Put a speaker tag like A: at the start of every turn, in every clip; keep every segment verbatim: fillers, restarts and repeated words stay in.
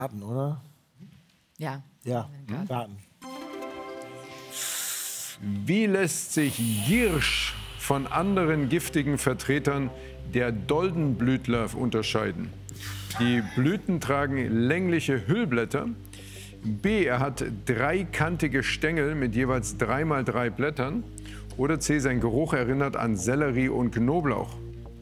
A: Raten, oder?
B: Ja.
A: Ja, raten.
C: Wie lässt sich Giersch von anderen giftigen Vertretern der Doldenblütler unterscheiden? Die Blüten tragen längliche Hüllblätter. B, er hat dreikantige Stängel mit jeweils drei mal drei Blättern. Oder C, sein Geruch erinnert an Sellerie und Knoblauch.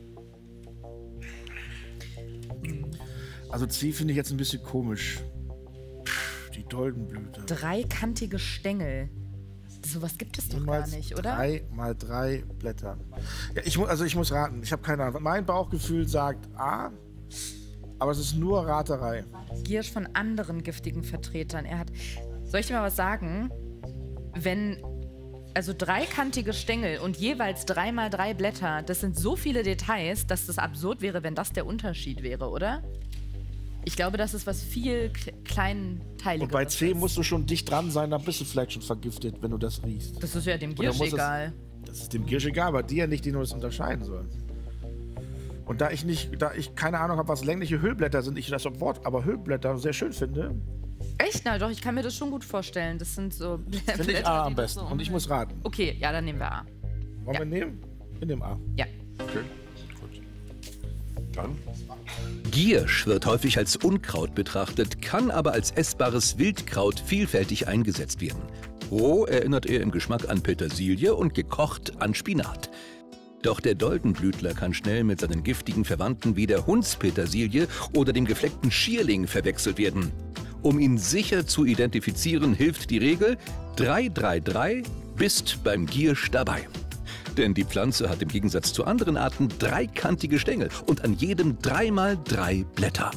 A: Also C finde ich jetzt ein bisschen komisch. Die Doldenblüte.
B: Dreikantige Stängel. Sowas gibt es doch gar nicht, oder?
A: Drei mal drei Blätter. Ja, ich muss, also ich muss raten. Ich habe keine Ahnung. Mein Bauchgefühl sagt A, aber es ist nur Raterei.
B: Giersch von anderen giftigen Vertretern. Er hat. Soll ich dir mal was sagen? Wenn. Also dreikantige Stängel und jeweils drei mal drei Blätter, das sind so viele Details, dass das absurd wäre, wenn das der Unterschied wäre, oder? Ich glaube, das ist was viel kleinteiligeres.
A: Und bei C musst du schon dicht dran sein, dann bist du vielleicht schon vergiftet, wenn du das riechst.
B: Das ist ja dem Giersch egal.
A: Es, das ist dem Giersch egal, aber dir nicht, die nur das unterscheiden sollen. Und da ich nicht, da ich keine Ahnung habe, was längliche Hüllblätter sind, ich das Wort, aber Hüllblätter sehr schön finde.
B: Echt? Na doch, ich kann mir das schon gut vorstellen. Das sind so Blätter.
A: Finde ich A am besten. So und ich muss raten.
B: Okay, ja, dann nehmen wir A.
A: Wollen
B: ja.
A: wir nehmen? Wir nehmen A.
B: Ja.
C: Okay, gut. Dann.
D: Giersch wird häufig als Unkraut betrachtet, kann aber als essbares Wildkraut vielfältig eingesetzt werden. Roh erinnert er im Geschmack an Petersilie und gekocht an Spinat. Doch der Doldenblütler kann schnell mit seinen giftigen Verwandten wie der Hundspetersilie oder dem gefleckten Schierling verwechselt werden. Um ihn sicher zu identifizieren, hilft die Regel drei drei drei, bist beim Giersch dabei. Denn die Pflanze hat im Gegensatz zu anderen Arten dreikantige Stängel und an jedem drei mal drei Blätter.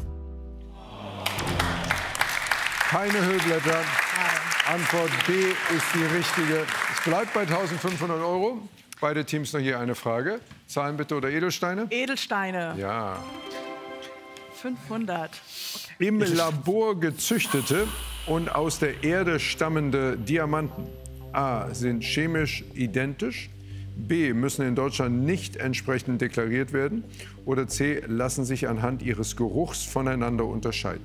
C: Keine Hüllblätter. Antwort B ist die richtige. Es bleibt bei eintausendfünfhundert Euro. Beide Teams noch hier eine Frage. Zahlen bitte oder Edelsteine?
E: Edelsteine.
C: Ja.
E: fünfhundert. Okay.
C: Im Labor gezüchtete und aus der Erde stammende Diamanten A sind chemisch identisch, B müssen in Deutschland nicht entsprechend deklariert werden oder C lassen sich anhand ihres Geruchs voneinander unterscheiden.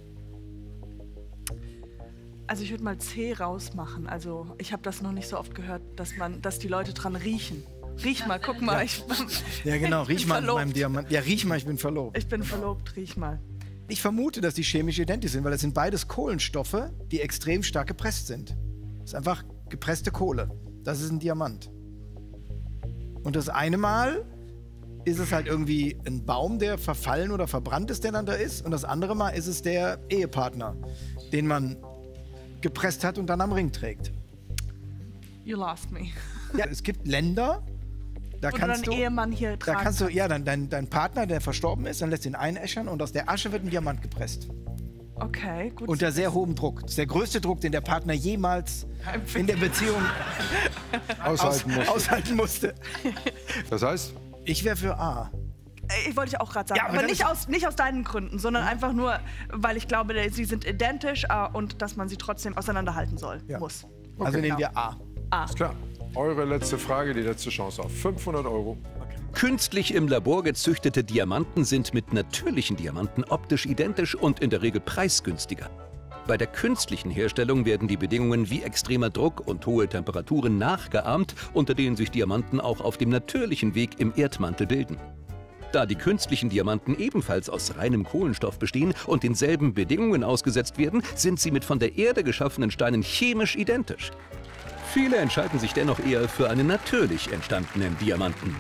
E: Also ich würde mal C rausmachen. Also ich habe das noch nicht so oft gehört, dass man, dass die Leute dran riechen. Riech mal, guck mal.
A: Ja,
E: ich,
A: ja genau,
E: ich
A: riech mal
E: verlobt.
A: an meinem Diamant. Ja, riech mal, ich bin verlobt.
E: Ich bin verlobt, riech mal.
A: Ich vermute, dass die chemisch identisch sind, weil das sind beides Kohlenstoffe, die extrem stark gepresst sind. Das ist einfach gepresste Kohle. Das ist ein Diamant. Und das eine Mal ist es halt irgendwie ein Baum, der verfallen oder verbrannt ist, der dann da ist. Und das andere Mal ist es der Ehepartner, den man gepresst hat und dann am Ring trägt.
E: You lost me.
A: Ja, es gibt Länder, da
E: Wo
A: kannst
E: du
A: du,
E: deinen Ehemann hier
A: da
E: tragen
A: kannst du,
E: kannst.
A: ja, dann dein, dein Partner, der verstorben ist, dann lässt ihn einäschern und aus der Asche wird ein Diamant gepresst.
E: Okay, gut.
A: Unter sehr hohem Druck. Das ist der größte Druck, den der Partner jemals in der Beziehung
C: Aushalten
A: aus,
C: musste.
A: aushalten musste.
C: Das heißt?
A: Ich wäre für A.
E: Ich wollte ich auch gerade sagen,
A: Ja, aber
E: aber
A: dann
E: nicht
A: ist-
E: aus, nicht aus deinen Gründen, sondern einfach nur, weil ich glaube, sie sind identisch äh, und dass man sie trotzdem auseinanderhalten soll,
A: Ja.
E: muss.
A: Also
E: Okay,
A: nehmen
E: genau.
A: wir A.
E: A.
C: Ist klar. Eure letzte Frage, die letzte Chance auf fünfhundert Euro.
D: Künstlich im Labor gezüchtete Diamanten sind mit natürlichen Diamanten optisch identisch und in der Regel preisgünstiger. Bei der künstlichen Herstellung werden die Bedingungen wie extremer Druck und hohe Temperaturen nachgeahmt, unter denen sich Diamanten auch auf dem natürlichen Weg im Erdmantel bilden. Da die künstlichen Diamanten ebenfalls aus reinem Kohlenstoff bestehen und denselben Bedingungen ausgesetzt werden, sind sie mit von der Erde geschaffenen Steinen chemisch identisch. Viele entscheiden sich dennoch eher für einen natürlich entstandenen Diamanten.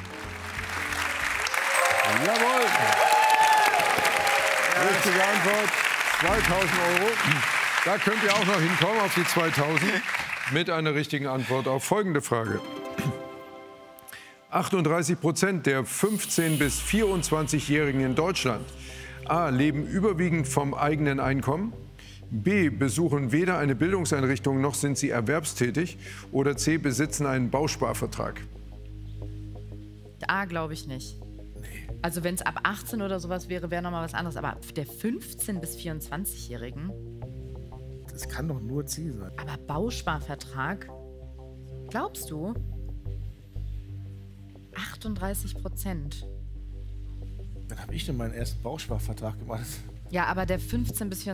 C: Jawohl. Richtige Antwort. zweitausend Euro. Da könnt ihr auch noch hinkommen auf die zweitausend mit einer richtigen Antwort auf folgende Frage. achtunddreißig Prozent der fünfzehn- bis vierundzwanzigjährigen in Deutschland A. leben überwiegend vom eigenen Einkommen, B. besuchen weder eine Bildungseinrichtung noch sind sie erwerbstätig oder C. besitzen einen Bausparvertrag.
B: A glaube ich nicht. Also wenn es ab achtzehn oder sowas wäre, wäre noch mal was anderes. Aber der fünfzehn- bis vierundzwanzigjährigen,
A: Das kann doch nur C sein.
B: aber Bausparvertrag, glaubst du? achtunddreißig Prozent.
A: Wann habe ich denn meinen ersten Bausparvertrag gemacht?
B: Ja, aber der fünfzehn bis vierundzwanzig